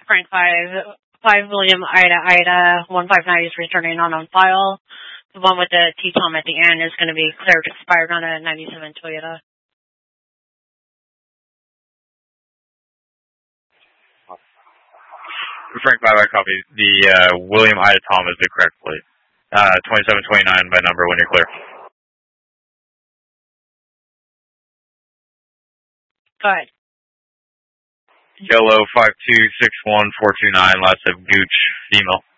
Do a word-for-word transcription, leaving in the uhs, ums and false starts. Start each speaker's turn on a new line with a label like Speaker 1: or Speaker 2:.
Speaker 1: Frank five, five William Ida Ida, one five nine is returning on on file. The one with the T-Tom at the end is going to be cleared expired on a ninety-seven Toyota.
Speaker 2: Frank five, I copy. The uh, William Ida Tom is the correct plate. Uh, twenty-seven twenty-nine by number when you're clear.
Speaker 1: Go ahead.
Speaker 2: Yellow five two six one four two nine, last of Gooch, female.